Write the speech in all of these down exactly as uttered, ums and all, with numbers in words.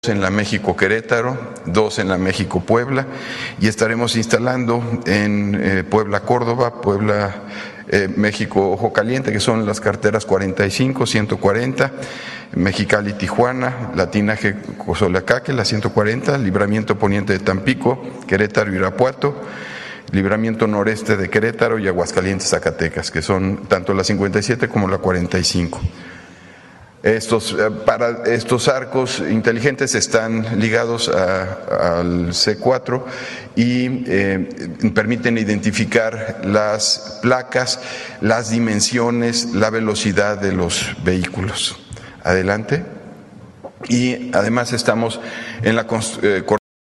en la México Querétaro, dos en la México Puebla, y estaremos instalando en eh, Puebla Córdoba, Puebla eh, México Ojo Caliente, que son las carteras cuarenta y cinco, ciento cuarenta, Mexicali Tijuana, Latinaje Cozoleacaque, la ciento cuarenta, Libramiento Poniente de Tampico, Querétaro Irapuato, Libramiento Noreste de Querétaro y Aguascalientes Zacatecas, que son tanto la cincuenta y siete como la cuarenta y cinco. Estos, para estos arcos inteligentes están ligados a, al C cuatro y eh, permiten identificar las placas, las dimensiones, la velocidad de los vehículos. Adelante. Y además estamos en la eh,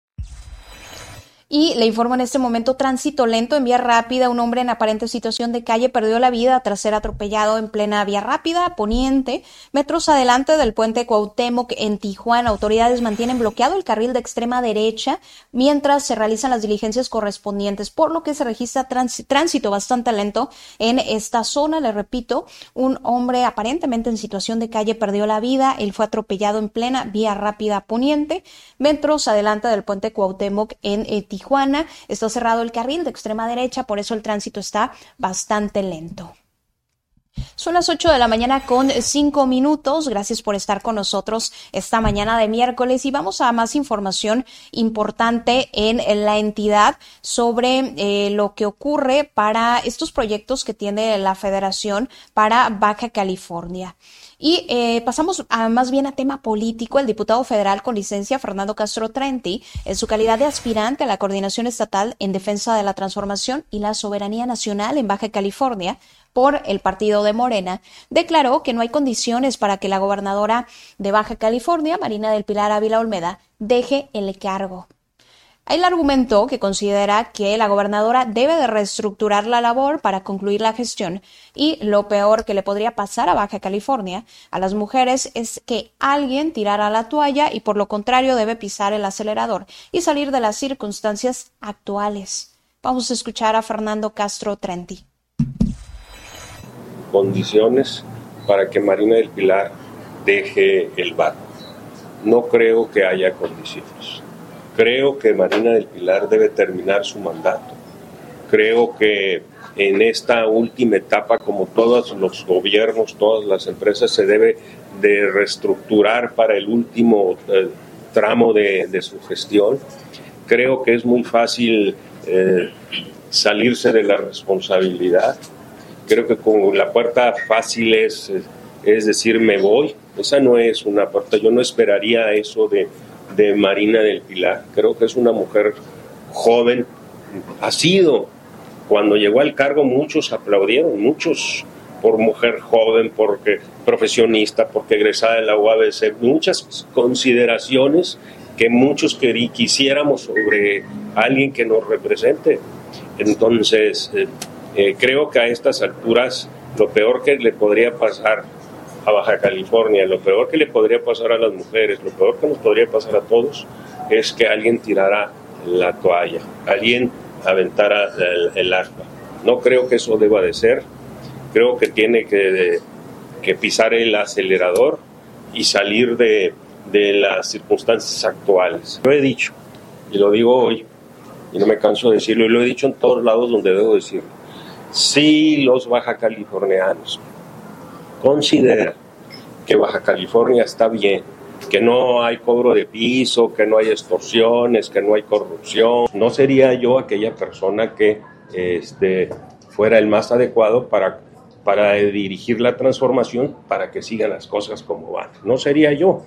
Y le informo en este momento, tránsito lento en vía rápida. Un hombre en aparente situación de calle perdió la vida tras ser atropellado en plena vía rápida, poniente, metros adelante del puente Cuauhtémoc en Tijuana. Autoridades mantienen bloqueado el carril de extrema derecha mientras se realizan las diligencias correspondientes, por lo que se registra tránsito bastante lento en esta zona. Le repito, un hombre aparentemente en situación de calle perdió la vida. Él fue atropellado en plena vía rápida, poniente, metros adelante del puente Cuauhtémoc en Tijuana. Tijuana. Está cerrado el carril de extrema derecha, por eso el tránsito está bastante lento. Son las ocho de la mañana con cinco minutos. Gracias por estar con nosotros esta mañana de miércoles y vamos a más información importante en la entidad sobre eh, lo que ocurre para estos proyectos que tiene la Federación para Baja California. Y eh, pasamos a, más bien a tema político. El diputado federal con licencia, Fernando Castro Trenti, en su calidad de aspirante a la coordinación estatal en defensa de la transformación y la soberanía nacional en Baja California por el partido de Morena, declaró que no hay condiciones para que la gobernadora de Baja California, Marina del Pilar Ávila Olmeda, deje el cargo. Él argumentó que considera que la gobernadora debe de reestructurar la labor para concluir la gestión y lo peor que le podría pasar a Baja California a las mujeres es que alguien tirara la toalla y por lo contrario debe pisar el acelerador y salir de las circunstancias actuales. Vamos a escuchar a Fernando Castro Trenti. Condiciones para que Marina del Pilar deje el barco. No creo que haya condiciones. Creo que Marina del Pilar debe terminar su mandato. Creo que en esta última etapa, como todos los gobiernos, todas las empresas, se debe de reestructurar para el último eh, tramo de, de su gestión. Creo que es muy fácil eh, salirse de la responsabilidad. Creo que con la puerta fácil es, es decir, me voy. Esa no es una puerta. Yo no esperaría eso de, de Marina del Pilar. Creo que es una mujer joven. Ha sido, cuando llegó al cargo, muchos aplaudieron, muchos por mujer joven, porque profesionista, porque egresada de la U A B C. Muchas consideraciones que muchos querí, quisiéramos sobre alguien que nos represente. Entonces, eh, Eh, creo que a estas alturas lo peor que le podría pasar a Baja California, lo peor que le podría pasar a las mujeres, lo peor que nos podría pasar a todos es que alguien tirara la toalla, alguien aventara el, el aspa. No creo que eso deba de ser. Creo que tiene que, de, que pisar el acelerador y salir de, de las circunstancias actuales. Lo he dicho y lo digo hoy y no me canso de decirlo y lo he dicho en todos lados donde debo decirlo. Si los baja californianos consideran que Baja California está bien, que no hay cobro de piso, que no hay extorsiones, que no hay corrupción, no sería yo aquella persona que este, fuera el más adecuado para, para dirigir la transformación para que sigan las cosas como van. No sería yo.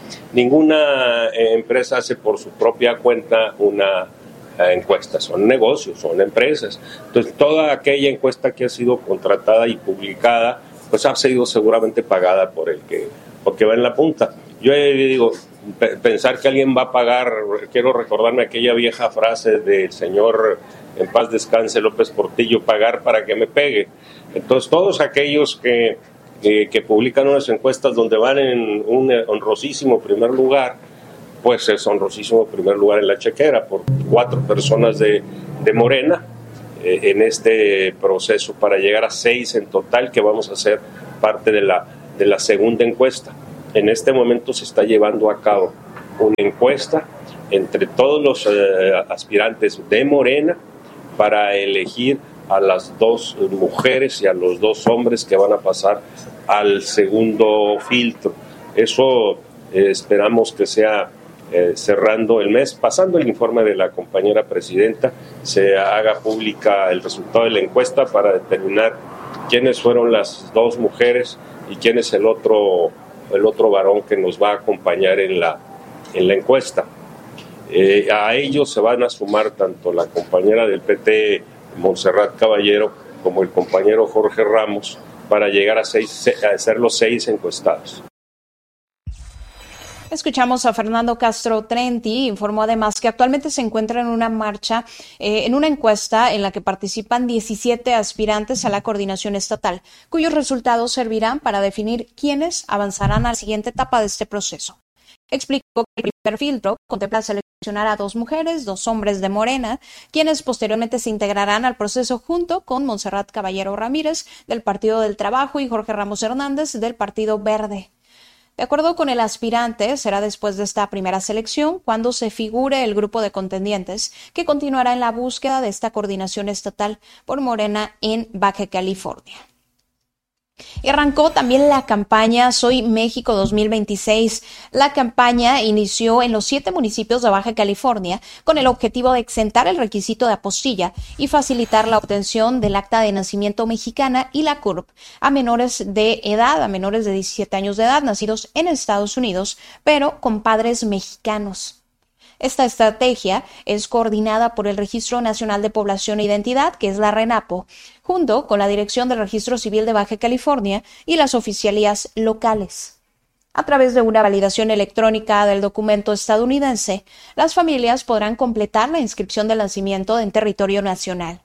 Ninguna empresa hace por su propia cuenta una encuestas, son negocios, son empresas. Entonces, toda aquella encuesta que ha sido contratada y publicada, pues ha sido seguramente pagada por el que, porque va en la punta. Yo eh, digo, pe- pensar que alguien va a pagar, quiero recordarme aquella vieja frase del señor, en paz descanse, López Portillo, pagar para que me pegue. Entonces, todos aquellos que, que, que publican unas encuestas donde van en un honrosísimo primer lugar, pues es honrosísimo primer lugar en la chequera por cuatro personas de, de Morena eh, en este proceso para llegar a seis en total que vamos a hacer parte de la, de la segunda encuesta. En este momento se está llevando a cabo una encuesta entre todos los eh, aspirantes de Morena para elegir a las dos mujeres y a los dos hombres que van a pasar al segundo filtro. Eso eh, esperamos que sea eh, cerrando el mes, pasando el informe de la compañera presidenta, se haga pública el resultado de la encuesta para determinar quiénes fueron las dos mujeres y quién es el otro, el otro varón que nos va a acompañar en la, en la encuesta. Eh, a ellos se van a sumar tanto la compañera del P T, Montserrat Caballero, como el compañero Jorge Ramos, para llegar a, seis, a ser los seis encuestados. Escuchamos a Fernando Castro Trenti, informó además que actualmente se encuentra en una marcha, eh, en una encuesta en la que participan diecisiete aspirantes a la coordinación estatal, cuyos resultados servirán para definir quiénes avanzarán a la siguiente etapa de este proceso. Explicó que el primer filtro contempla seleccionar a dos mujeres, dos hombres de Morena, quienes posteriormente se integrarán al proceso junto con Montserrat Caballero Ramírez, del Partido del Trabajo, y Jorge Ramos Hernández, del Partido Verde. De acuerdo con el aspirante, será después de esta primera selección cuando se figure el grupo de contendientes que continuará en la búsqueda de esta coordinación estatal por Morena en Baja California. Y arrancó también la campaña Soy México dos mil veintiséis. La campaña inició en los siete municipios de Baja California con el objetivo de exentar el requisito de apostilla y facilitar la obtención del acta de nacimiento mexicana y la C U R P a menores de edad, a menores de diecisiete años de edad, nacidos en Estados Unidos, pero con padres mexicanos. Esta estrategia es coordinada por el Registro Nacional de Población e Identidad, que es la RENAPO, junto con la Dirección del Registro Civil de Baja California y las oficialías locales. A través de una validación electrónica del documento estadounidense, las familias podrán completar la inscripción del nacimiento en territorio nacional.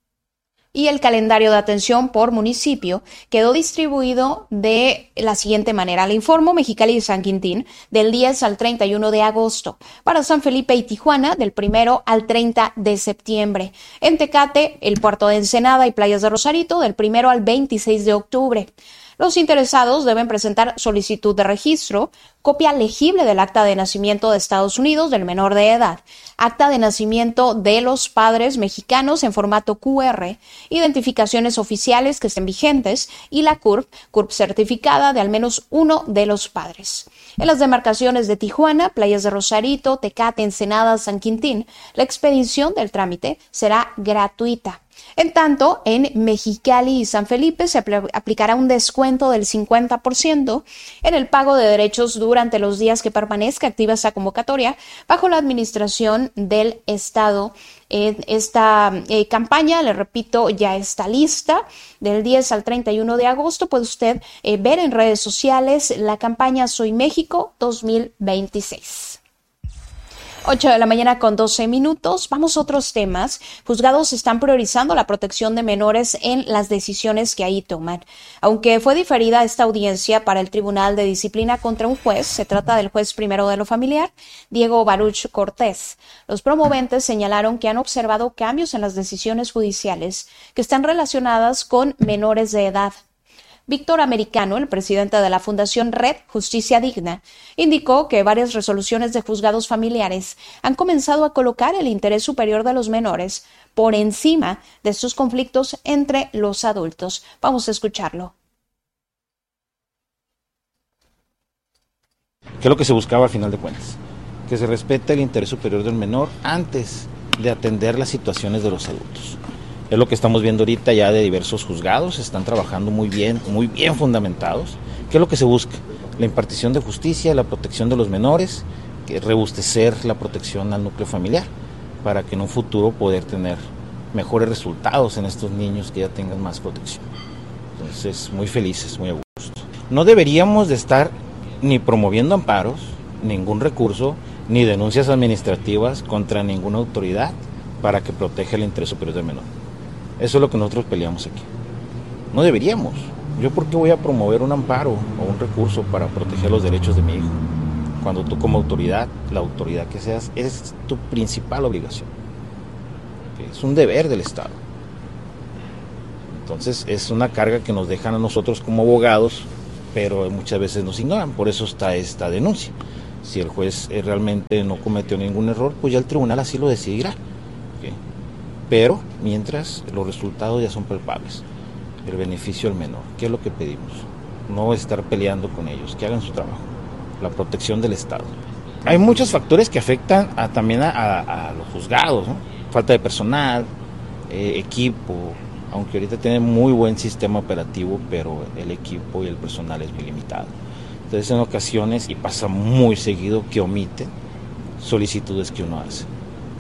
Y el calendario de atención por municipio quedó distribuido de la siguiente manera. Le informo: Mexicali y San Quintín, del diez al treinta y uno de agosto. Para San Felipe y Tijuana, del primero al treinta de septiembre. En Tecate, el Puerto de Ensenada y Playas de Rosarito, del primero al veintiséis de octubre. Los interesados deben presentar solicitud de registro, copia legible del acta de nacimiento de Estados Unidos del menor de edad, acta de nacimiento de los padres mexicanos en formato Q R, identificaciones oficiales que estén vigentes y la C U R P, C U R P certificada de al menos uno de los padres. En las demarcaciones de Tijuana, Playas de Rosarito, Tecate, Ensenada, San Quintín, la expedición del trámite será gratuita. En tanto, en Mexicali y San Felipe se apl- aplicará un descuento del cincuenta por ciento en el pago de derechos durante los días que permanezca activa esta convocatoria bajo la administración del Estado. Eh, esta eh, campaña, le repito, ya está lista. Del diez al treinta y uno de agosto puede usted eh, ver en redes sociales la campaña Soy México dos mil veintiséis. ocho de la mañana con doce minutos. Vamos a otros temas. Juzgados están priorizando la protección de menores en las decisiones que ahí toman. Aunque fue diferida esta audiencia para el Tribunal de Disciplina contra un juez, se trata del juez primero de lo familiar, Diego Baruch Cortés. Los promoventes señalaron que han observado cambios en las decisiones judiciales que están relacionadas con menores de edad. Víctor Americano, el presidente de la Fundación Red Justicia Digna, indicó que varias resoluciones de juzgados familiares han comenzado a colocar el interés superior de los menores por encima de sus conflictos entre los adultos. Vamos a escucharlo. ¿Qué es lo que se buscaba al final de cuentas? Que se respete el interés superior del menor antes de atender las situaciones de los adultos. Es lo que estamos viendo ahorita ya de diversos juzgados, están trabajando muy bien, muy bien fundamentados. ¿Qué es lo que se busca? La impartición de justicia, la protección de los menores, que rebustecer la protección al núcleo familiar, para que en un futuro poder tener mejores resultados en estos niños que ya tengan más protección. Entonces, muy felices, muy a gusto. No deberíamos de estar ni promoviendo amparos, ningún recurso, ni denuncias administrativas contra ninguna autoridad para que proteja el interés superior del menor. Eso es lo que nosotros peleamos aquí. No deberíamos. ¿Yo por qué voy a promover un amparo o un recurso para proteger los derechos de mi hijo? Cuando tú como autoridad, la autoridad que seas, es tu principal obligación. Es un deber del Estado. Entonces es una carga que nos dejan a nosotros como abogados, pero muchas veces nos ignoran. Por eso está esta denuncia. Si el juez eh, realmente no cometió ningún error, pues ya el tribunal así lo decidirá. ¿Okay? Pero mientras los resultados ya son palpables, el beneficio al menor, ¿qué es lo que pedimos? No estar peleando con ellos, que hagan su trabajo, la protección del Estado. Hay muchos factores que afectan a, también a, a, a los juzgados, ¿no? Falta de personal, eh, equipo, aunque ahorita tienen muy buen sistema operativo, pero el equipo y el personal es muy limitado. Entonces en ocasiones, y pasa muy seguido, que omiten solicitudes que uno hace.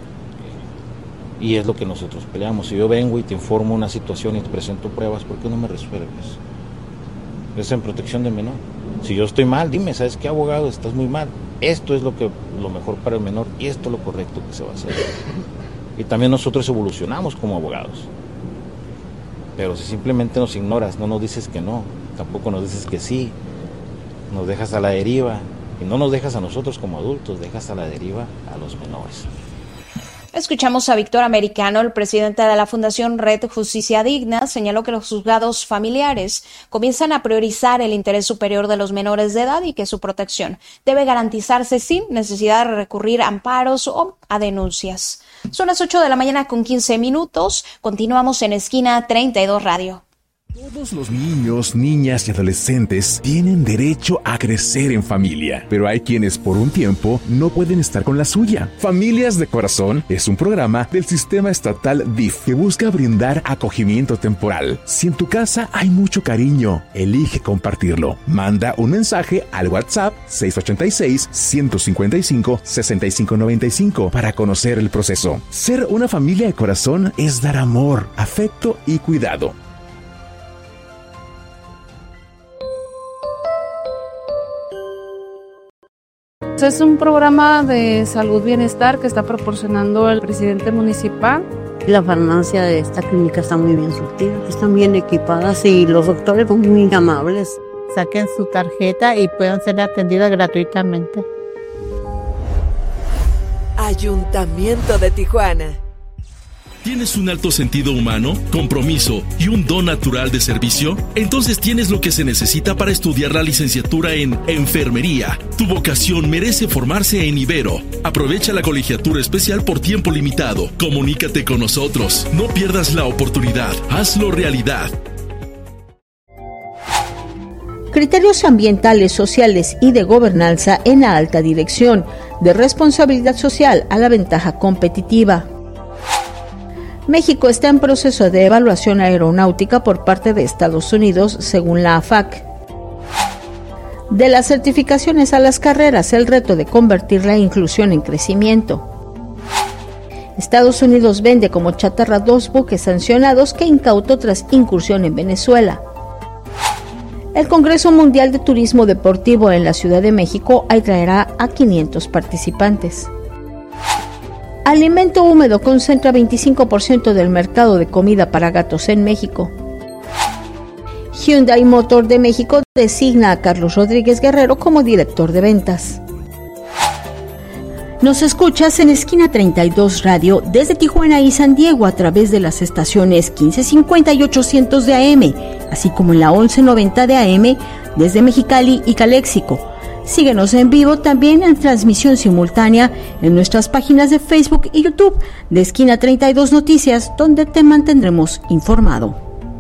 Y es lo que nosotros peleamos. Si yo vengo y te informo una situación y te presento pruebas, ¿por qué no me resuelves? Es en protección del menor. Si yo estoy mal, dime, ¿sabes qué, abogado? Estás muy mal. Esto es lo que lo mejor para el menor y esto es lo correcto que se va a hacer. Y también nosotros evolucionamos como abogados. Pero si simplemente nos ignoras, no nos dices que no, tampoco nos dices que sí, nos dejas a la deriva, y no nos dejas a nosotros como adultos, dejas a la deriva a los menores. Escuchamos a Víctor Americano, el presidente de la Fundación Red Justicia Digna, señaló que los juzgados familiares comienzan a priorizar el interés superior de los menores de edad y que su protección debe garantizarse sin necesidad de recurrir a amparos o a denuncias. Son las ocho de la mañana con quince minutos. Continuamos en Esquina treinta y dos Radio. Todos los niños, niñas y adolescentes tienen derecho a crecer en familia, pero hay quienes por un tiempo no pueden estar con la suya. Familias de Corazón es un programa del sistema estatal D I F que busca brindar acogimiento temporal. Si en tu casa hay mucho cariño, elige compartirlo. Manda un mensaje al WhatsApp seis ocho seis, uno cinco cinco, seis cinco nueve cinco para conocer el proceso. Ser una familia de corazón es dar amor, afecto y cuidado. Es un programa de salud bienestar que está proporcionando el presidente municipal. La farmacia de esta clínica está muy bien surtida, están bien equipadas y los doctores son muy amables. Saquen su tarjeta y puedan ser atendidas gratuitamente. Ayuntamiento de Tijuana. ¿Tienes un alto sentido humano, compromiso y un don natural de servicio? Entonces tienes lo que se necesita para estudiar la licenciatura en Enfermería. Tu vocación merece formarse en Ibero. Aprovecha la colegiatura especial por tiempo limitado. Comunícate con nosotros. No pierdas la oportunidad. Hazlo realidad. Criterios ambientales, sociales y de gobernanza en la alta dirección. De responsabilidad social a la ventaja competitiva. México está en proceso de evaluación aeronáutica por parte de Estados Unidos, según la A F A C. De las certificaciones a las carreras, el reto de convertir la inclusión en crecimiento. Estados Unidos vende como chatarra dos buques sancionados que incautó tras incursión en Venezuela. El Congreso Mundial de Turismo Deportivo en la Ciudad de México atraerá a quinientos participantes. Alimento húmedo concentra veinticinco por ciento del mercado de comida para gatos en México. Hyundai Motor de México designa a Carlos Rodríguez Guerrero como director de ventas. Nos escuchas en Esquina treinta y dos Radio desde Tijuana y San Diego a través de las estaciones quince cincuenta y ochocientos de A M, así como en la once noventa de A M desde Mexicali y Caléxico. Síguenos en vivo también en transmisión simultánea en nuestras páginas de Facebook y YouTube de Esquina treinta y dos Noticias, donde te mantendremos informado.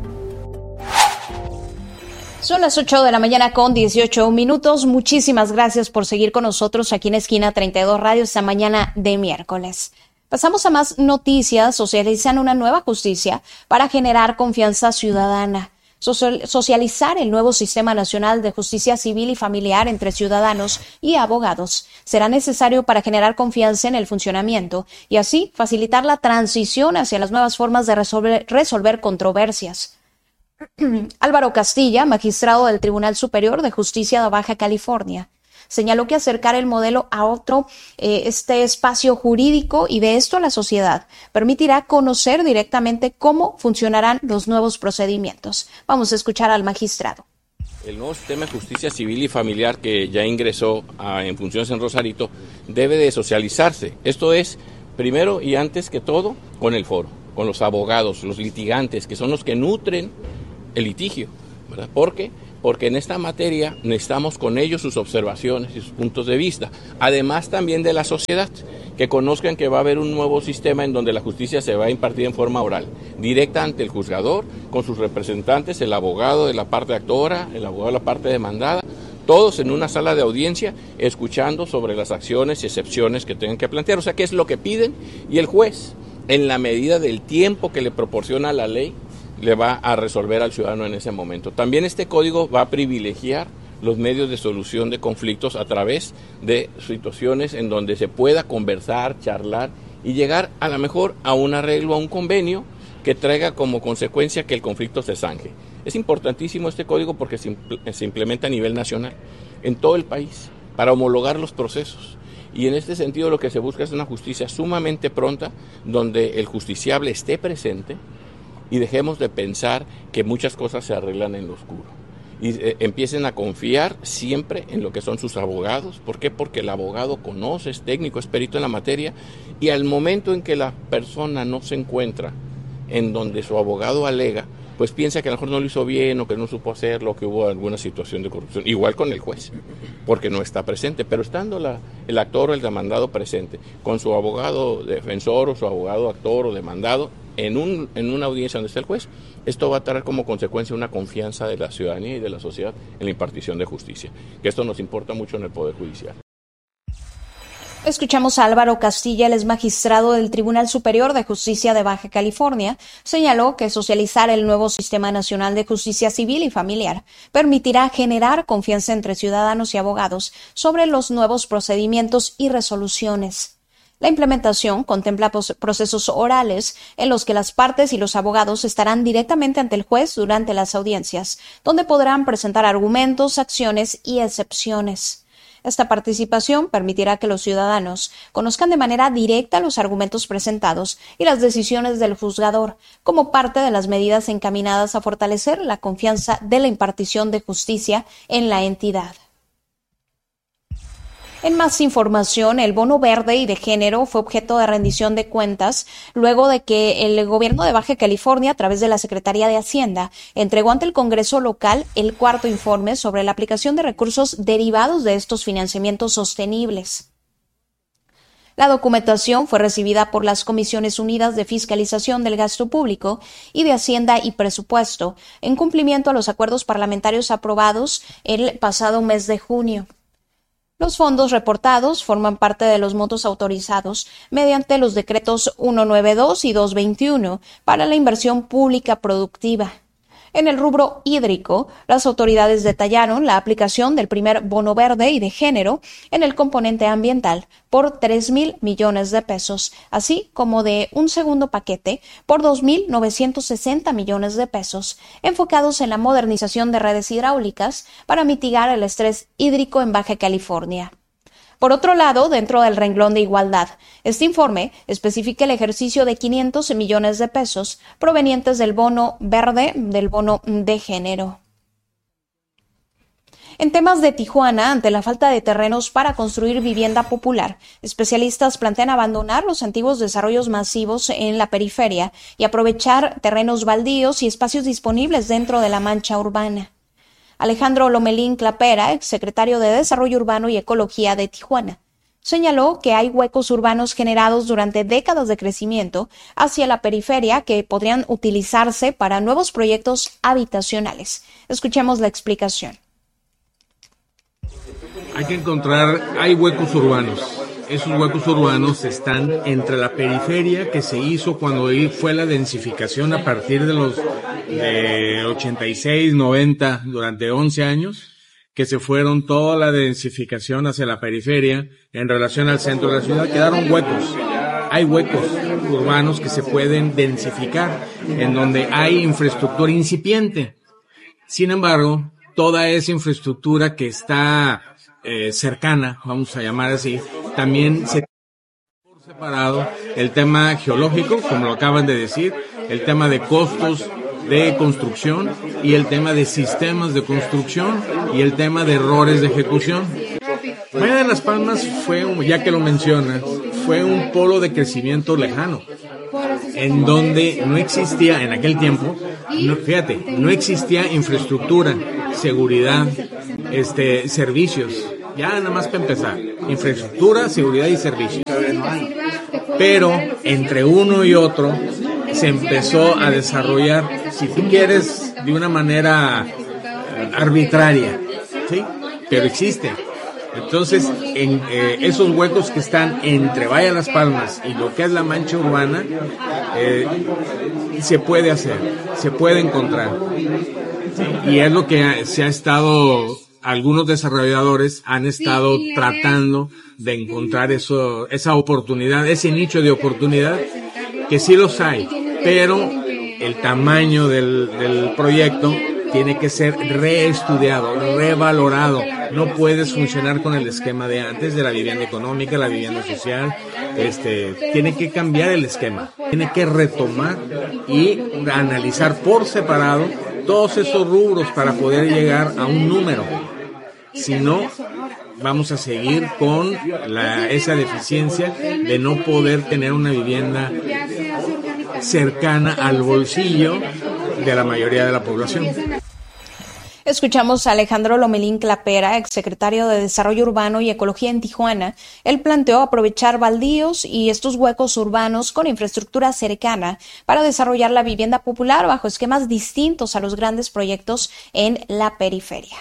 Son las ocho de la mañana con dieciocho minutos. Muchísimas gracias por seguir con nosotros aquí en Esquina treinta y dos Radio esta mañana de miércoles. Pasamos a más noticias. Socializan una nueva justicia para generar confianza ciudadana. Socializar el nuevo Sistema Nacional de Justicia Civil y Familiar entre ciudadanos y abogados será necesario para generar confianza en el funcionamiento y así facilitar la transición hacia las nuevas formas de resolver, resolver controversias. Álvaro Castilla, magistrado del Tribunal Superior de Justicia de Baja California, señaló que acercar el modelo a otro, eh, este espacio jurídico y de esto a la sociedad, permitirá conocer directamente cómo funcionarán los nuevos procedimientos. Vamos a escuchar al magistrado. El nuevo sistema de justicia civil y familiar que ya ingresó a, en funciones en Rosarito debe de socializarse. Esto es, primero y antes que todo, con el foro, con los abogados, los litigantes, que son los que nutren el litigio, ¿verdad? Porque porque en esta materia necesitamos con ellos sus observaciones y sus puntos de vista, además también de la sociedad, que conozcan que va a haber un nuevo sistema en donde la justicia se va a impartir en forma oral, directa ante el juzgador, con sus representantes, el abogado de la parte actora, el abogado de la parte demandada, todos en una sala de audiencia, escuchando sobre las acciones y excepciones que tengan que plantear, o sea, qué es lo que piden, y el juez, en la medida del tiempo que le proporciona la ley, le va a resolver al ciudadano en ese momento. También este código va a privilegiar los medios de solución de conflictos a través de situaciones en donde se pueda conversar, charlar y llegar a lo mejor a un arreglo, a un convenio que traiga como consecuencia que el conflicto se zanje. Es importantísimo este código porque se, impl- se implementa a nivel nacional, en todo el país, para homologar los procesos. Y en este sentido lo que se busca es una justicia sumamente pronta, donde el justiciable esté presente, y dejemos de pensar que muchas cosas se arreglan en lo oscuro. Y eh, empiecen a confiar siempre en lo que son sus abogados. ¿Por qué? Porque el abogado conoce, es técnico, es perito en la materia, y al momento en que la persona no se encuentra en donde su abogado alega, pues piensa que a lo mejor no lo hizo bien o que no supo hacerlo, que hubo alguna situación de corrupción. Igual con el juez, porque no está presente, pero estando la, el actor o el demandado presente, con su abogado defensor o su abogado actor o demandado, en, un, en una audiencia donde está el juez, esto va a traer como consecuencia una confianza de la ciudadanía y de la sociedad en la impartición de justicia, que esto nos importa mucho en el Poder Judicial. Escuchamos a Álvaro Castilla, el ex magistrado del Tribunal Superior de Justicia de Baja California. Señaló que socializar el nuevo Sistema Nacional de Justicia Civil y Familiar permitirá generar confianza entre ciudadanos y abogados sobre los nuevos procedimientos y resoluciones. La implementación contempla procesos orales en los que las partes y los abogados estarán directamente ante el juez durante las audiencias, donde podrán presentar argumentos, acciones y excepciones. Esta participación permitirá que los ciudadanos conozcan de manera directa los argumentos presentados y las decisiones del juzgador, como parte de las medidas encaminadas a fortalecer la confianza de la impartición de justicia en la entidad. En más información, el bono verde y de género fue objeto de rendición de cuentas luego de que el gobierno de Baja California, a través de la Secretaría de Hacienda, entregó ante el Congreso local el cuarto informe sobre la aplicación de recursos derivados de estos financiamientos sostenibles. La documentación fue recibida por las Comisiones Unidas de Fiscalización del Gasto Público y de Hacienda y Presupuesto, en cumplimiento a los acuerdos parlamentarios aprobados el pasado mes de junio. Los fondos reportados forman parte de los montos autorizados mediante los decretos ciento noventa y dos y doscientos veintiuno para la inversión pública productiva. En el rubro hídrico, las autoridades detallaron la aplicación del primer bono verde y de género en el componente ambiental por tres mil millones de pesos, así como de un segundo paquete por dos mil novecientos sesenta millones de pesos, enfocados en la modernización de redes hidráulicas para mitigar el estrés hídrico en Baja California. Por otro lado, dentro del renglón de igualdad, este informe especifica el ejercicio de quinientos millones de pesos provenientes del bono verde, del bono de género. En temas de Tijuana, ante la falta de terrenos para construir vivienda popular, especialistas plantean abandonar los antiguos desarrollos masivos en la periferia y aprovechar terrenos baldíos y espacios disponibles dentro de la mancha urbana. Alejandro Lomelín Clapera, exsecretario de Desarrollo Urbano y Ecología de Tijuana, señaló que hay huecos urbanos generados durante décadas de crecimiento hacia la periferia que podrían utilizarse para nuevos proyectos habitacionales. Escuchemos la explicación. Hay que encontrar, hay huecos urbanos. Esos huecos urbanos están entre la periferia que se hizo cuando fue la densificación a partir de los de ochenta y seis, noventa, durante once años, que se fueron toda la densificación hacia la periferia en relación al centro de la ciudad. Quedaron huecos. Hay huecos urbanos que se pueden densificar, en donde hay infraestructura incipiente. Sin embargo, toda esa infraestructura que está eh, cercana, vamos a llamar así, también se por separado el tema geológico, como lo acaban de decir, el tema de costos de construcción y el tema de sistemas de construcción y el tema de errores de ejecución. Bahía de Las Palmas fue, ya que lo mencionas, fue un polo de crecimiento lejano, en donde no existía en aquel tiempo no, fíjate, no existía infraestructura, seguridad, este, servicios. Ya nada más para empezar, infraestructura, seguridad y servicios. Pero entre uno y otro se empezó a desarrollar, si tú quieres, de una manera arbitraria, ¿sí? Pero existe. Entonces, en eh, esos huecos que están entre Valle Las Palmas y lo que es la mancha urbana, eh, se puede hacer, se puede encontrar. ¿Sí? Y es lo que se ha estado, algunos desarrolladores han estado tratando de encontrar eso, esa oportunidad, ese nicho de oportunidad, que sí los hay, pero el tamaño del, del proyecto tiene que ser reestudiado, revalorado. No puedes funcionar con el esquema de antes, de la vivienda económica, la vivienda social. Este, tiene que cambiar el esquema. Tiene que retomar y analizar por separado todos esos rubros para poder llegar a un número. Si no, vamos a seguir con la, esa deficiencia de no poder tener una vivienda cercana al bolsillo de la mayoría de la población. Escuchamos a Alejandro Lomelín Clapera, exsecretario de Desarrollo Urbano y Ecología en Tijuana. Él planteó aprovechar baldíos y estos huecos urbanos con infraestructura cercana para desarrollar la vivienda popular bajo esquemas distintos a los grandes proyectos en la periferia.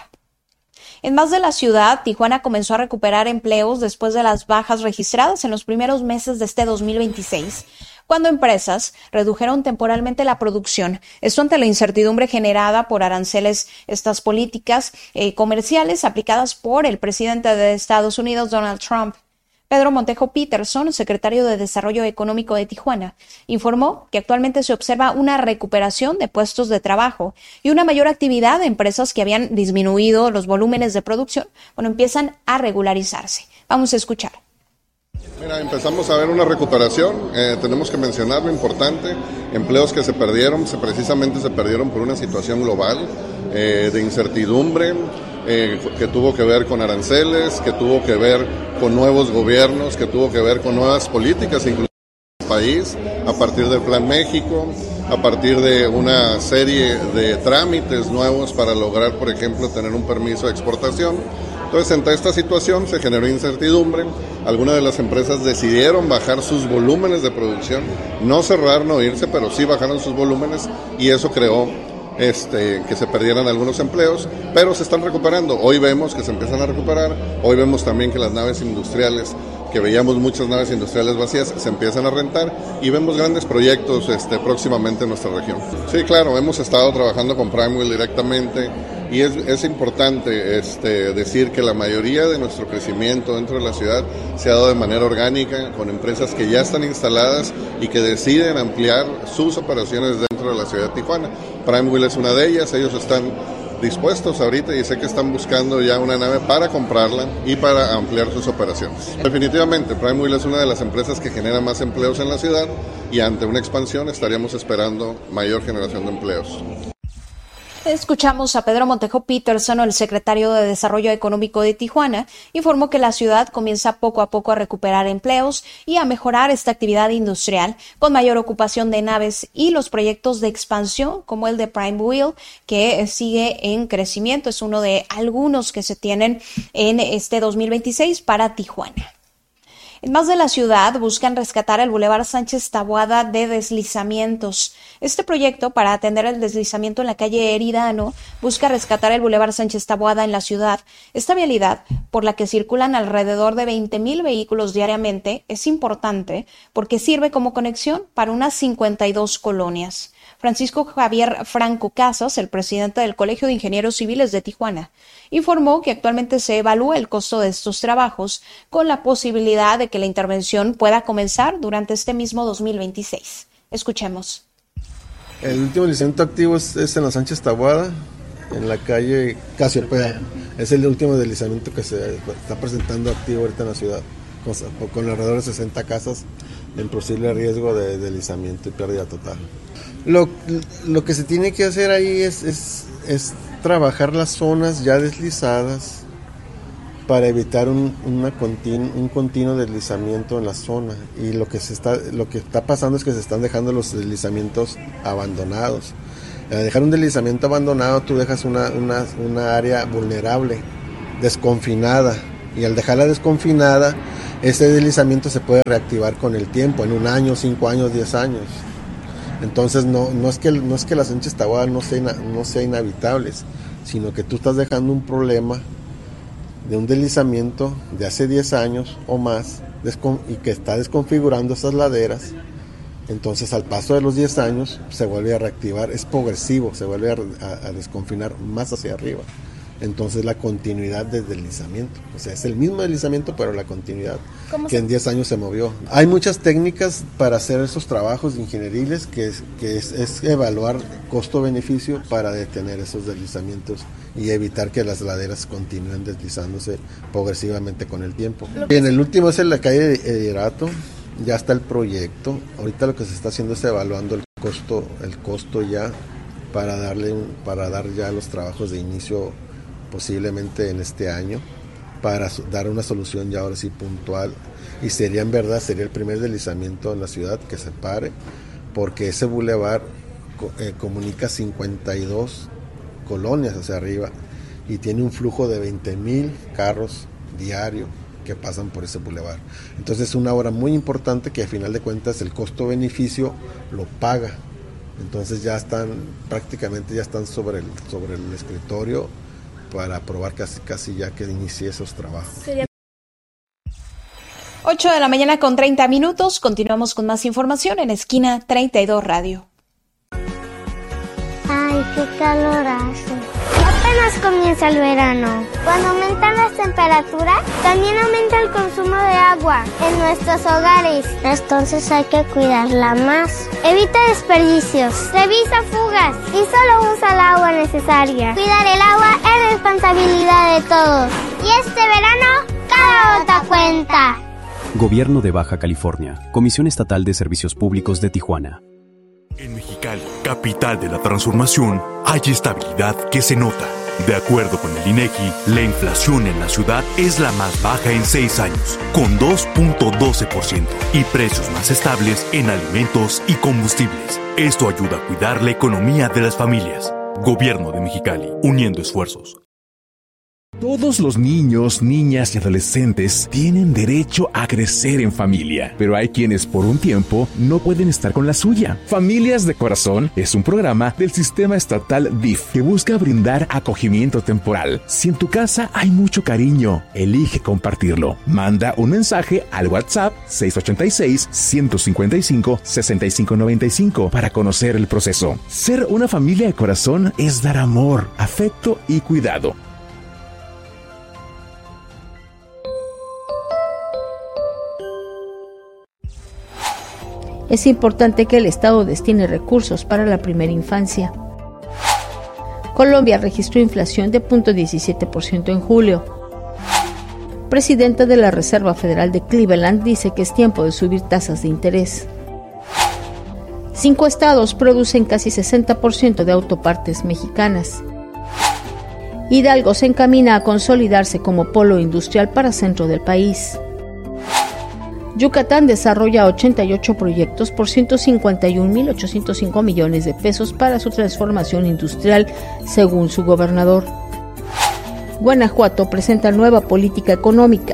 En más de la ciudad, Tijuana comenzó a recuperar empleos después de las bajas registradas en los primeros meses de este dos mil veintiséis, cuando empresas redujeron temporalmente la producción. Esto ante la incertidumbre generada por aranceles, estas políticas eh, comerciales aplicadas por el presidente de Estados Unidos, Donald Trump. Pedro Montejo Peterson, secretario de Desarrollo Económico de Tijuana, informó que actualmente se observa una recuperación de puestos de trabajo y una mayor actividad de empresas que habían disminuido los volúmenes de producción, bueno, empiezan a regularizarse. Vamos a escuchar. Mira, empezamos a ver una recuperación, eh, tenemos que mencionar lo importante, empleos que se perdieron, se, precisamente se perdieron por una situación global eh, de incertidumbre, eh, que tuvo que ver con aranceles, que tuvo que ver con nuevos gobiernos, que tuvo que ver con nuevas políticas, incluso en el país, a partir del Plan México, a partir de una serie de trámites nuevos para lograr, por ejemplo, tener un permiso de exportación. Entonces, ante esta situación se generó incertidumbre, algunas de las empresas decidieron bajar sus volúmenes de producción, no cerrar, no irse, pero sí bajaron sus volúmenes y eso creó este, que se perdieran algunos empleos, pero se están recuperando. Hoy vemos que se empiezan a recuperar, hoy vemos también que las naves industriales, que veíamos muchas naves industriales vacías, se empiezan a rentar y vemos grandes proyectos este, próximamente en nuestra región. Sí, claro, hemos estado trabajando con Primewell directamente y es, es importante este, decir que la mayoría de nuestro crecimiento dentro de la ciudad se ha dado de manera orgánica con empresas que ya están instaladas y que deciden ampliar sus operaciones dentro de la ciudad de Tijuana. Primewell es una de ellas, ellos están dispuestos ahorita y sé que están buscando ya una nave para comprarla y para ampliar sus operaciones. Definitivamente, Primewell es una de las empresas que genera más empleos en la ciudad y ante una expansión estaríamos esperando mayor generación de empleos. Escuchamos a Pedro Montejo Peterson, el secretario de Desarrollo Económico de Tijuana, informó que la ciudad comienza poco a poco a recuperar empleos y a mejorar esta actividad industrial con mayor ocupación de naves y los proyectos de expansión como el de Primewell, que sigue en crecimiento. Es uno de algunos que se tienen en este dos mil veintiséis para Tijuana. En más de la ciudad buscan rescatar el Boulevard Sánchez Taboada de deslizamientos. Este proyecto para atender el deslizamiento en la calle Eridano busca rescatar el Boulevard Sánchez Taboada en la ciudad. Esta vialidad, por la que circulan alrededor de veinte mil vehículos diariamente, es importante porque sirve como conexión para unas cincuenta y dos colonias. Francisco Javier Franco Casas, el presidente del Colegio de Ingenieros Civiles de Tijuana, informó que actualmente se evalúa el costo de estos trabajos con la posibilidad de que la intervención pueda comenzar durante este mismo dos mil veintiséis. Escuchemos. El último deslizamiento activo es, es en la Sánchez Taboada, en la calle Casiopea. Es el último deslizamiento que se está presentando activo ahorita en la ciudad, con, con alrededor de sesenta casas en posible riesgo de deslizamiento y pérdida total. Lo, lo que se tiene que hacer ahí es, es, es trabajar las zonas ya deslizadas para evitar un, una continu, un continuo deslizamiento en la zona, y lo que se está lo que está pasando es que se están dejando los deslizamientos abandonados. Al dejar un deslizamiento abandonado, tú dejas una, una, una área vulnerable, desconfinada, y al dejarla desconfinada, ese deslizamiento se puede reactivar con el tiempo, en un año, cinco años, diez años. Entonces no, no, es, que, no es que las Sánchez Taboada no sean no sea inhabitables, sino que tú estás dejando un problema de un deslizamiento de hace diez años o más, y que está desconfigurando esas laderas. Entonces al paso de los diez años se vuelve a reactivar, es progresivo, se vuelve a, a, a desconfinar más hacia arriba. Entonces la continuidad del deslizamiento, o sea, es el mismo deslizamiento pero la continuidad que se... en diez años se movió. Hay muchas técnicas para hacer esos trabajos ingenieriles que, es, que es, es evaluar costo-beneficio para detener esos deslizamientos y evitar que las laderas continúen deslizándose progresivamente con el tiempo. Y en el último es en la calle de Irato. Ya está el proyecto, ahorita lo que se está haciendo es evaluando el costo, el costo ya para darle para dar ya los trabajos de inicio posiblemente en este año, para dar una solución ya ahora sí puntual, y sería en verdad, sería el primer deslizamiento en la ciudad que se pare, porque ese bulevar eh, comunica cincuenta y dos colonias hacia arriba y tiene un flujo de veinte mil carros diario que pasan por ese bulevar. Entonces es una obra muy importante que a final de cuentas el costo-beneficio lo paga. Entonces ya están, prácticamente ya están sobre el, sobre el escritorio para aprobar casi, casi ya que inicie esos trabajos. ocho de la mañana con treinta minutos, continuamos con más información en Esquina treinta y dos Radio. Ay, qué calor hace. Apenas comienza el verano. Cuando aumentan las temperaturas, también aumenta el consumo de agua en nuestros hogares. Entonces hay que cuidarla más. Evita desperdicios, revisa fugas y solo usa el agua necesaria. Cuidar el agua es responsabilidad de todos. Y este verano, cada gota cuenta. Gobierno de Baja California, Comisión Estatal de Servicios Públicos de Tijuana. En Mexicali, capital de la transformación, hay estabilidad que se nota. De acuerdo con el INEGI, la inflación en la ciudad es la más baja en seis años, con dos punto doce por ciento, y precios más estables en alimentos y combustibles. Esto ayuda a cuidar la economía de las familias. Gobierno de Mexicali, uniendo esfuerzos. Todos los niños, niñas y adolescentes tienen derecho a crecer en familia, pero hay quienes por un tiempo no pueden estar con la suya. Familias de Corazón es un programa del sistema estatal D I F que busca brindar acogimiento temporal. Si en tu casa hay mucho cariño, elige compartirlo. Manda un mensaje al WhatsApp seis ocho seis, uno cinco cinco, seis cinco nueve cinco para conocer el proceso. Ser una familia de corazón es dar amor, afecto y cuidado. Es importante que el Estado destine recursos para la primera infancia. Colombia registró inflación de cero punto diecisiete por ciento en julio. Presidenta de la Reserva Federal de Cleveland dice que es tiempo de subir tasas de interés. Cinco estados producen casi sesenta por ciento de autopartes mexicanas. Hidalgo se encamina a consolidarse como polo industrial para centro del país. Yucatán desarrolla ochenta y ocho proyectos por ciento cincuenta y un mil ochocientos cinco millones de pesos para su transformación industrial, según su gobernador. Guanajuato presenta nueva política económica.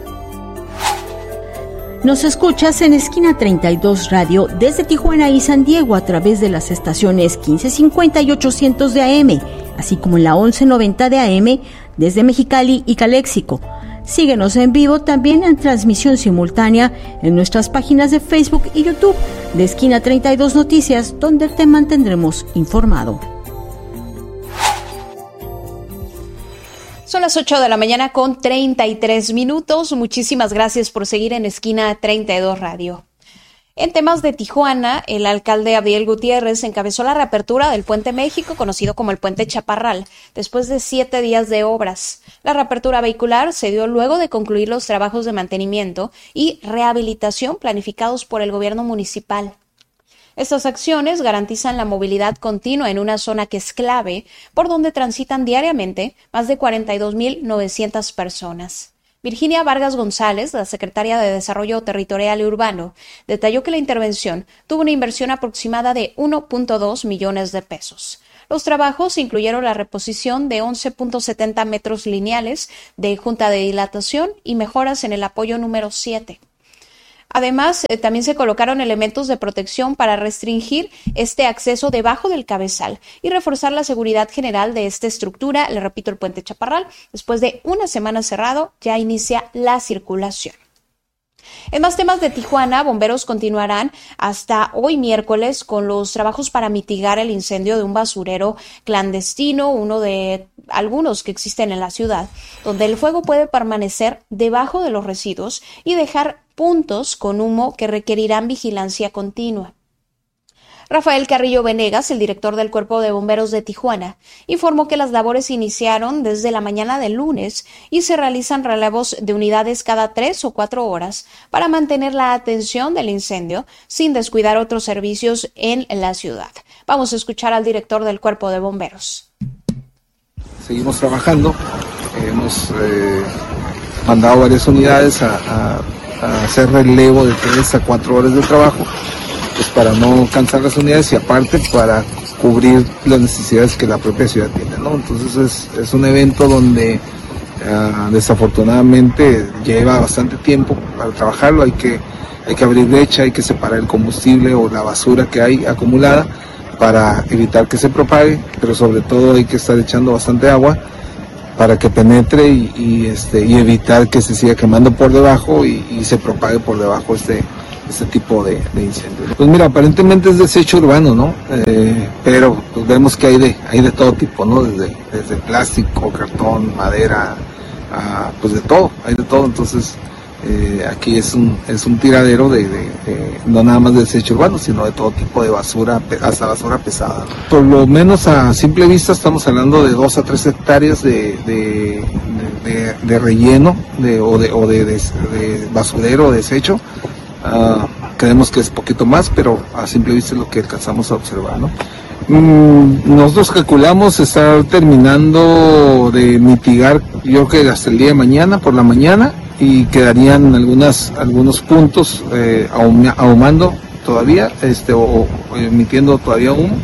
Nos escuchas en Esquina treinta y dos Radio desde Tijuana y San Diego a través de las estaciones quince cincuenta y ochocientos de A M, así como en la once noventa de A M desde Mexicali y Caléxico. Síguenos en vivo también en transmisión simultánea en nuestras páginas de Facebook y YouTube de Esquina treinta y dos Noticias, donde te mantendremos informado. Son las ocho de la mañana con treinta y tres minutos. Muchísimas gracias por seguir en Esquina treinta y dos Radio. En temas de Tijuana, el alcalde Abdiel Gutiérrez encabezó la reapertura del Puente México, conocido como el Puente Chaparral, después de siete días de obras. La reapertura vehicular se dio luego de concluir los trabajos de mantenimiento y rehabilitación planificados por el gobierno municipal. Estas acciones garantizan la movilidad continua en una zona que es clave, por donde transitan diariamente más de cuarenta y dos mil novecientas personas. Virginia Vargas González, la secretaria de Desarrollo Territorial y Urbano, detalló que la intervención tuvo una inversión aproximada de uno punto dos millones de pesos. Los trabajos incluyeron la reposición de once punto setenta metros lineales de junta de dilatación y mejoras en el apoyo número siete. Además, eh, también se colocaron elementos de protección para restringir este acceso debajo del cabezal y reforzar la seguridad general de esta estructura. Le repito, el puente Chaparral, después de una semana cerrado, ya inicia la circulación. En más temas de Tijuana, bomberos continuarán hasta hoy miércoles con los trabajos para mitigar el incendio de un basurero clandestino, uno de algunos que existen en la ciudad, donde el fuego puede permanecer debajo de los residuos y dejar puntos con humo que requerirán vigilancia continua. Rafael Carrillo Venegas, el director del Cuerpo de Bomberos de Tijuana, informó que las labores iniciaron desde la mañana del lunes y se realizan relevos de unidades cada tres o cuatro horas para mantener la atención del incendio sin descuidar otros servicios en la ciudad. Vamos a escuchar al director del Cuerpo de Bomberos. Seguimos trabajando, hemos eh, mandado varias unidades a, a, a hacer relevo de tres a cuatro horas de trabajo, pues para no cansar las unidades y aparte para cubrir las necesidades que la propia ciudad tiene, ¿no? Entonces es, es un evento donde uh, desafortunadamente lleva bastante tiempo para trabajarlo, hay que, hay que abrir brecha, hay que separar el combustible o la basura que hay acumulada para evitar que se propague, pero sobre todo hay que estar echando bastante agua para que penetre y, y, este, y evitar que se siga quemando por debajo y, y se propague por debajo este este tipo de, de incendios. Pues mira, aparentemente es desecho urbano, ¿no? Eh, pero pues vemos que hay de hay de todo tipo, ¿no? Desde, desde plástico, cartón, madera, uh, pues de todo, hay de todo. Entonces eh, aquí es un es un tiradero de, de, de no nada más de desecho urbano, sino de todo tipo de basura, hasta basura pesada, ¿no? Por lo menos a simple vista estamos hablando de dos a tres hectáreas de, de, de, de relleno de, o de o de, de, de basurero o desecho. Uh, creemos que es poquito más, pero a simple vista es lo que alcanzamos a observar, ¿no? Mm, nosotros calculamos estar terminando de mitigar, yo creo que hasta el día de mañana, por la mañana, y quedarían algunas algunos puntos eh, ahum, ahumando todavía, este, o, o emitiendo todavía humo,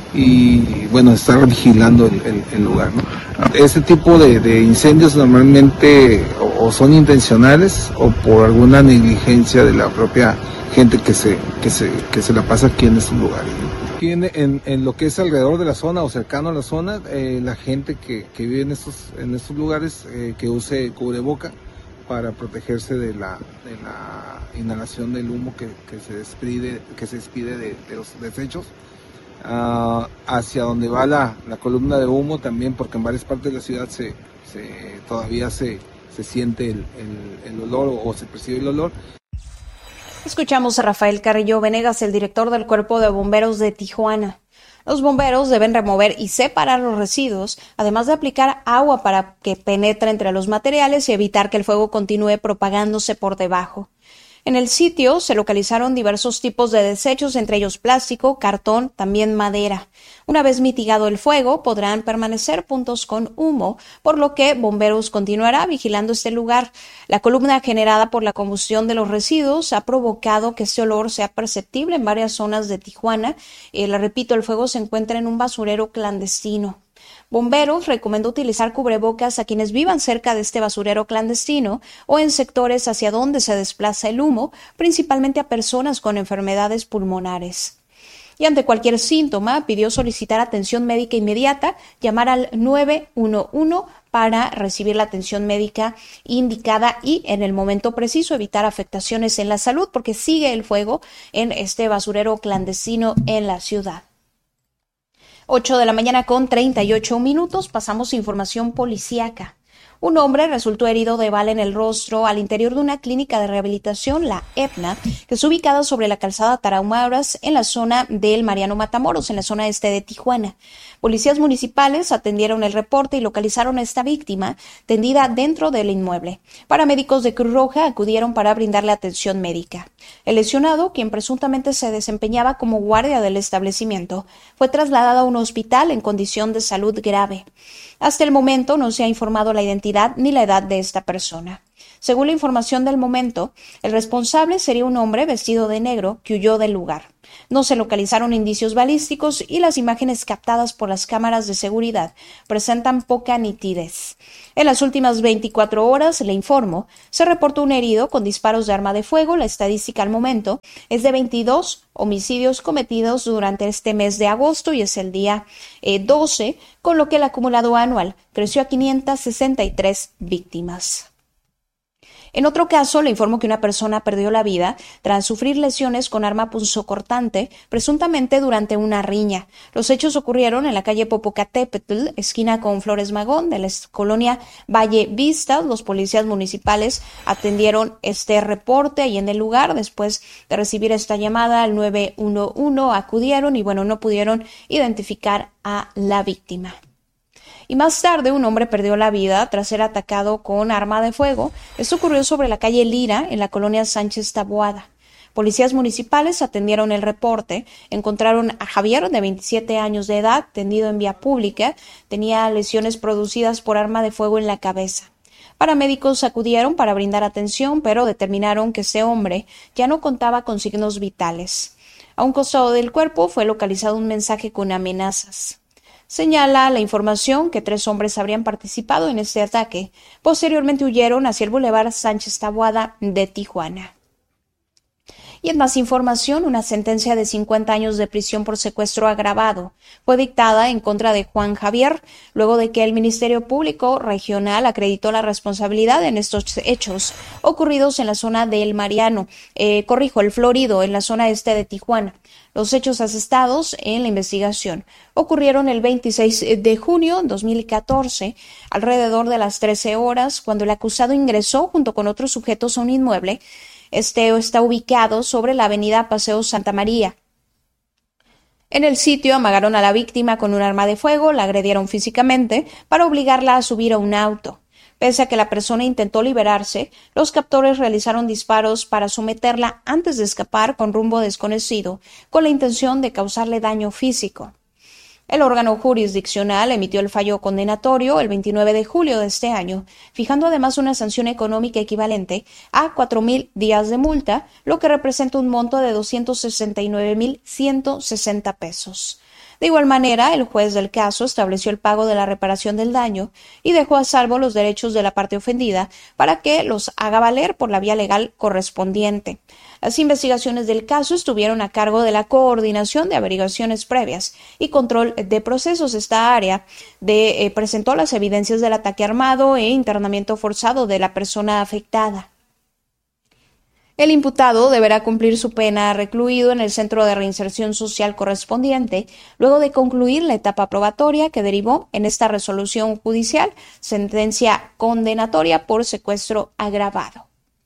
y bueno, estar vigilando el, el, el lugar, ¿no? Este tipo de, de incendios normalmente o, o son intencionales o por alguna negligencia de la propia gente que se que se que se la pasa aquí en estos lugares, ¿no? Aquí en, en, en lo que es alrededor de la zona o cercano a la zona, eh, la gente que, que vive en estos en estos lugares eh, que use cubreboca para protegerse de la de la inhalación del humo que, que se despide que se despide de, de los desechos. Uh, hacia donde va la, la columna de humo también, porque en varias partes de la ciudad se, se todavía se, se siente el, el, el olor o, o se percibe el olor. Escuchamos a Rafael Carrillo Venegas, el director del Cuerpo de Bomberos de Tijuana. Los bomberos deben remover y separar los residuos, además de aplicar agua para que penetre entre los materiales y evitar que el fuego continúe propagándose por debajo. En el sitio se localizaron diversos tipos de desechos, entre ellos plástico, cartón, también madera. Una vez mitigado el fuego, podrán permanecer puntos con humo, por lo que Bomberos continuará vigilando este lugar. La columna generada por la combustión de los residuos ha provocado que este olor sea perceptible en varias zonas de Tijuana. Eh, le repito, el fuego se encuentra en un basurero clandestino. Bomberos recomendó utilizar cubrebocas a quienes vivan cerca de este basurero clandestino o en sectores hacia donde se desplaza el humo, principalmente a personas con enfermedades pulmonares. Y ante cualquier síntoma, pidió solicitar atención médica inmediata, llamar al nueve uno uno para recibir la atención médica indicada y en el momento preciso evitar afectaciones en la salud, porque sigue el fuego en este basurero clandestino en la ciudad. ocho de la mañana con treinta y ocho minutos, pasamos a información policíaca. Un hombre resultó herido de bala en el rostro al interior de una clínica de rehabilitación, la Aetna, que está ubicada sobre la calzada Tarahumaras en la zona del Mariano Matamoros, en la zona este de Tijuana. Policías municipales atendieron el reporte y localizaron a esta víctima tendida dentro del inmueble. Paramédicos de Cruz Roja acudieron para brindarle atención médica. El lesionado, quien presuntamente se desempeñaba como guardia del establecimiento, fue trasladado a un hospital en condición de salud grave. Hasta el momento no se ha informado la identidad ni la edad de esta persona. Según la información del momento, el responsable sería un hombre vestido de negro que huyó del lugar. No se localizaron indicios balísticos y las imágenes captadas por las cámaras de seguridad presentan poca nitidez. En las últimas veinticuatro horas, le informo, se reportó un herido con disparos de arma de fuego. La estadística al momento es de veintidós homicidios cometidos durante este mes de agosto y es el día eh, doce, con lo que el acumulado anual creció a quinientas sesenta y tres víctimas. En otro caso, le informo que una persona perdió la vida tras sufrir lesiones con arma punzocortante, presuntamente durante una riña. Los hechos ocurrieron en la calle Popocatépetl, esquina con Flores Magón, de la colonia Valle Vista. Los policías municipales atendieron este reporte y en el lugar, después de recibir esta llamada al nueve uno uno, acudieron y bueno, no pudieron identificar a la víctima. Y más tarde, un hombre perdió la vida tras ser atacado con arma de fuego. Esto ocurrió sobre la calle Lira, en la colonia Sánchez Taboada. Policías municipales atendieron el reporte, encontraron a Javier, de veintisiete años de edad, tendido en vía pública, tenía lesiones producidas por arma de fuego en la cabeza. Paramédicos acudieron para brindar atención, pero determinaron que ese hombre ya no contaba con signos vitales. A un costado del cuerpo fue localizado un mensaje con amenazas. Señala la información que tres hombres habrían participado en este ataque. Posteriormente huyeron hacia el Boulevard Sánchez Taboada de Tijuana. Y en más información, una sentencia de cincuenta años de prisión por secuestro agravado fue dictada en contra de Juan Javier, luego de que el Ministerio Público Regional acreditó la responsabilidad en estos hechos ocurridos en la zona del Mariano, eh, corrijo, el Florido, en la zona este de Tijuana. Los hechos asestados en la investigación ocurrieron el veintiséis de junio de dos mil catorce, alrededor de las trece horas, cuando el acusado ingresó junto con otros sujetos a un inmueble. Este está ubicado sobre la avenida Paseo Santa María. En el sitio amagaron a la víctima con un arma de fuego, la agredieron físicamente para obligarla a subir a un auto. Pese a que la persona intentó liberarse, los captores realizaron disparos para someterla antes de escapar con rumbo desconocido, con la intención de causarle daño físico. El órgano jurisdiccional emitió el fallo condenatorio el veintinueve de julio de este año, fijando además una sanción económica equivalente a cuatro mil días de multa, lo que representa un monto de doscientos sesenta y nueve mil ciento sesenta pesos. De igual manera, el juez del caso estableció el pago de la reparación del daño y dejó a salvo los derechos de la parte ofendida para que los haga valer por la vía legal correspondiente. Las investigaciones del caso estuvieron a cargo de la Coordinación de Averiguaciones Previas y Control de Procesos. Esta área de, eh, presentó las evidencias del ataque armado e internamiento forzado de la persona afectada. El imputado deberá cumplir su pena recluido en el Centro de Reinserción Social correspondiente, luego de concluir la etapa probatoria que derivó en esta resolución judicial, sentencia condenatoria por secuestro agravado.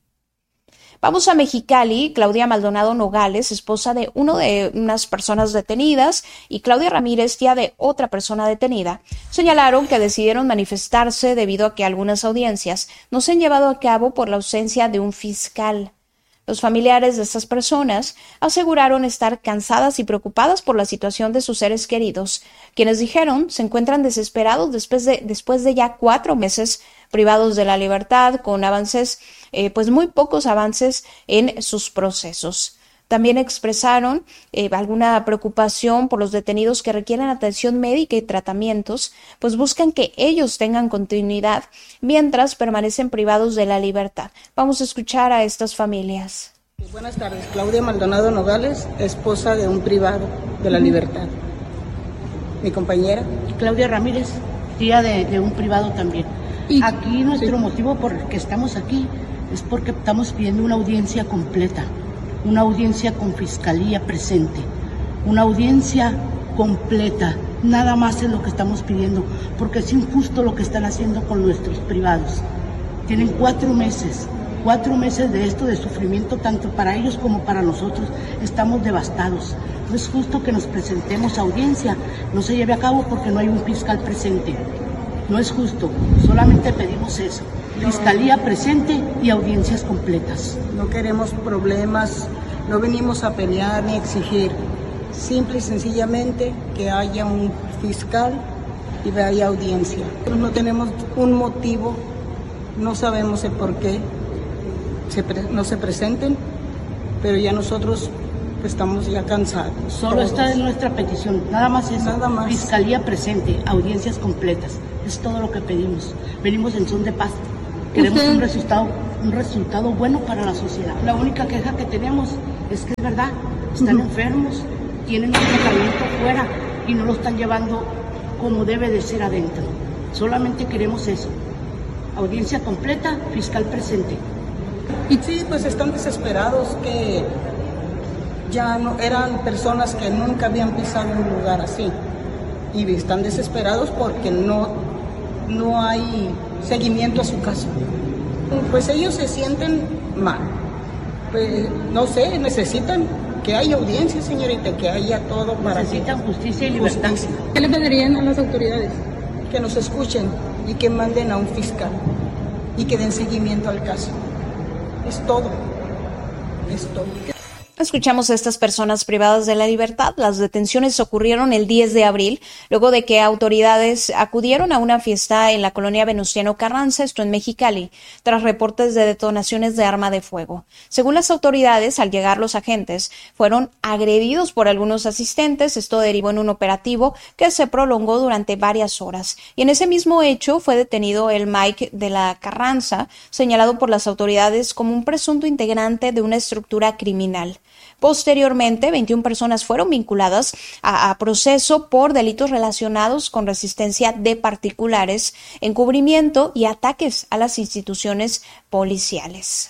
Vamos a Mexicali. Claudia Maldonado Nogales, esposa de uno de unas personas detenidas, y Claudia Ramírez, tía de otra persona detenida, señalaron que decidieron manifestarse debido a que algunas audiencias no se han llevado a cabo por la ausencia de un fiscal. Los familiares de estas personas aseguraron estar cansadas y preocupadas por la situación de sus seres queridos, quienes dijeron se encuentran desesperados después de, después de ya cuatro meses privados de la libertad, con avances, eh, pues muy pocos avances en sus procesos. También expresaron eh, alguna preocupación por los detenidos que requieren atención médica y tratamientos, pues buscan que ellos tengan continuidad mientras permanecen privados de la libertad. Vamos a escuchar a estas familias. Buenas tardes, Claudia Maldonado Nogales, esposa de un privado de la libertad. Mi compañera. Claudia Ramírez, tía de, de un privado también. Y aquí nuestro sí. motivo por el que estamos aquí es porque estamos pidiendo una audiencia completa. Una audiencia con fiscalía presente, una audiencia completa, nada más es lo que estamos pidiendo, porque es injusto lo que están haciendo con nuestros privados. Tienen cuatro meses, cuatro meses de esto, de sufrimiento, tanto para ellos como para nosotros. Estamos devastados. No es justo que nos presentemos a audiencia, no se lleve a cabo porque no hay un fiscal presente. No es justo, solamente pedimos eso. Fiscalía presente y audiencias completas. No queremos problemas, no venimos a pelear ni a exigir. Simple y sencillamente que haya un fiscal y haya audiencia. No tenemos un motivo, no sabemos el por qué, se pre, no se presenten, pero ya nosotros estamos ya cansados. Solo todos. Está en nuestra petición, nada más eso. Nada más. Fiscalía presente, audiencias completas, es todo lo que pedimos. Venimos en son de paz, queremos un resultado, un resultado bueno para la sociedad. La única queja que tenemos es que es verdad, están uh-huh. enfermos, tienen un tratamiento fuera y no lo están llevando como debe de ser adentro. Solamente queremos eso, audiencia completa, fiscal presente. Y sí, pues están desesperados, que ya no eran personas que nunca habían pisado un lugar así y están desesperados porque no, no hay seguimiento a su caso. Pues ellos se sienten mal, pues no sé, necesitan que haya audiencia, señorita, que haya todo para necesitan que... justicia y libertad. Justicia. ¿Qué le pedirían a las autoridades? Que nos escuchen y que manden a un fiscal y que den seguimiento al caso. Es todo, es todo. Escuchamos a estas personas privadas de la libertad. Las detenciones ocurrieron el diez de abril, luego de que autoridades acudieron a una fiesta en la colonia Venustiano Carranza, esto en Mexicali, tras reportes de detonaciones de arma de fuego. Según las autoridades, al llegar los agentes, fueron agredidos por algunos asistentes. Esto derivó en un operativo que se prolongó durante varias horas. Y en ese mismo hecho fue detenido el Mike de la Carranza, señalado por las autoridades como un presunto integrante de una estructura criminal. Posteriormente, veintiuna personas fueron vinculadas a, a proceso por delitos relacionados con resistencia de particulares, encubrimiento y ataques a las instituciones policiales.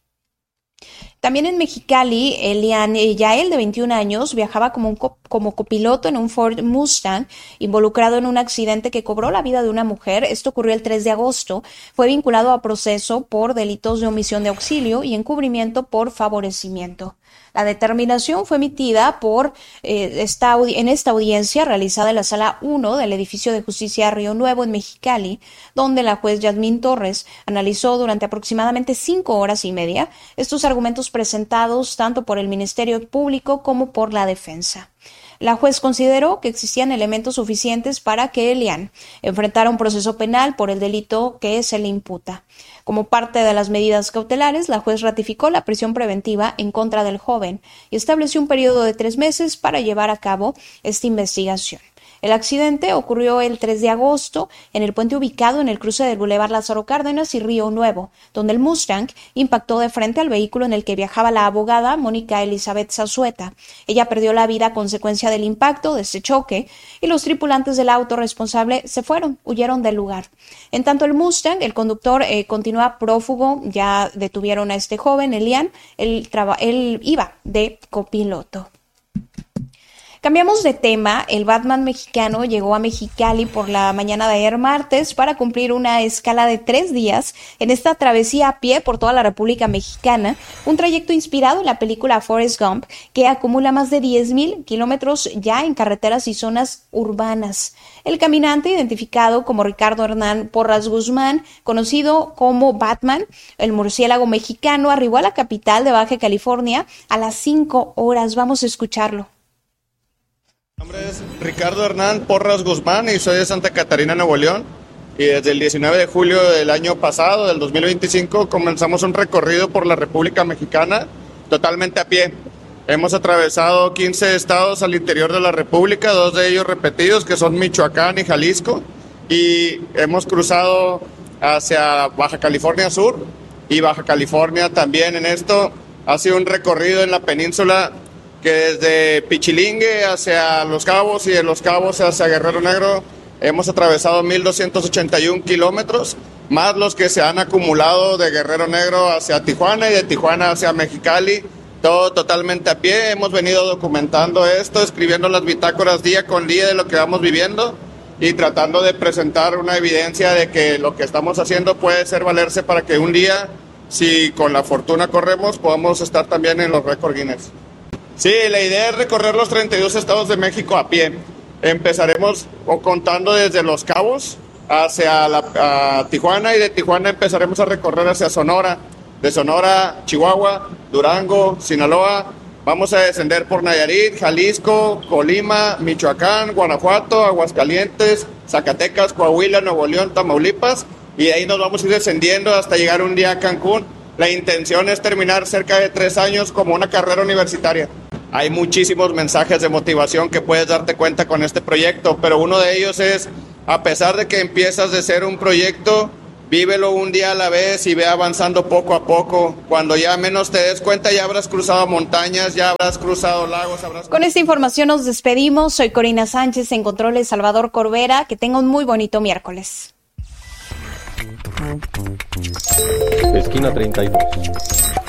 También en Mexicali, Elian Yael, de veintiún años, viajaba como, un co- como copiloto en un Ford Mustang, involucrado en un accidente que cobró la vida de una mujer. Esto ocurrió el tres de agosto. Fue vinculado a proceso por delitos de omisión de auxilio y encubrimiento por favorecimiento. La determinación fue emitida por eh, esta audi- en esta audiencia realizada en la Sala uno del Edificio de Justicia Río Nuevo en Mexicali, donde la juez Yasmín Torres analizó durante aproximadamente cinco horas y media estos argumentos presentados tanto por el Ministerio Público como por la defensa. La juez consideró que existían elementos suficientes para que Elian enfrentara un proceso penal por el delito que se le imputa. Como parte de las medidas cautelares, la juez ratificó la prisión preventiva en contra del joven y estableció un periodo de tres meses para llevar a cabo esta investigación. El accidente ocurrió el tres de agosto en el puente ubicado en el cruce del Boulevard Lázaro Cárdenas y Río Nuevo, donde el Mustang impactó de frente al vehículo en el que viajaba la abogada Mónica Elizabeth Zazueta. Ella perdió la vida a consecuencia del impacto de este choque y los tripulantes del auto responsable se fueron, huyeron del lugar. En tanto, el Mustang, el conductor eh, continúa prófugo. Ya detuvieron a este joven, Elian. Él, traba- él iba de copiloto. Cambiamos de tema. El Batman mexicano llegó a Mexicali por la mañana de ayer martes para cumplir una escala de tres días en esta travesía a pie por toda la República Mexicana, un trayecto inspirado en la película Forrest Gump, que acumula más de diez mil kilómetros ya en carreteras y zonas urbanas. El caminante, identificado como Ricardo Hernán Porras Guzmán, conocido como Batman, el murciélago mexicano, arribó a la capital de Baja California a las cinco horas. Vamos a escucharlo. Mi nombre es Ricardo Hernán Porras Guzmán y soy de Santa Catarina, Nuevo León. Y desde el diecinueve de julio del año pasado, del dos mil veinticinco, comenzamos un recorrido por la República Mexicana totalmente a pie. Hemos atravesado quince estados al interior de la República, dos de ellos repetidos, que son Michoacán y Jalisco. Y hemos cruzado hacia Baja California Sur y Baja California también. En esto ha sido un recorrido en la península que desde Pichilingue hacia Los Cabos y de Los Cabos hacia Guerrero Negro hemos atravesado mil doscientos ochenta y uno kilómetros, más los que se han acumulado de Guerrero Negro hacia Tijuana y de Tijuana hacia Mexicali, todo totalmente a pie. Hemos venido documentando esto, escribiendo las bitácoras día con día de lo que vamos viviendo y tratando de presentar una evidencia de que lo que estamos haciendo puede ser valerse para que un día, si con la fortuna corremos, podamos estar también en los récords Guinness. Sí, la idea es recorrer los treinta y dos estados de México a pie. Empezaremos o contando desde Los Cabos hacia la, a Tijuana y de Tijuana empezaremos a recorrer hacia Sonora. De Sonora, Chihuahua, Durango, Sinaloa. Vamos a descender por Nayarit, Jalisco, Colima, Michoacán, Guanajuato, Aguascalientes, Zacatecas, Coahuila, Nuevo León, Tamaulipas. Y de ahí nos vamos a ir descendiendo hasta llegar un día a Cancún, La intención es terminar cerca de tres años como una carrera universitaria. Hay muchísimos mensajes de motivación que puedes darte cuenta con este proyecto, pero uno de ellos es, a pesar de que empiezas de ser un proyecto, vívelo un día a la vez y ve avanzando poco a poco. Cuando ya menos te des cuenta, ya habrás cruzado montañas, ya habrás cruzado lagos. Habrás... Con esta información nos despedimos. Soy Corina Sánchez, en controles Salvador Corbera. Que tenga un muy bonito miércoles. Esquina treinta y dos.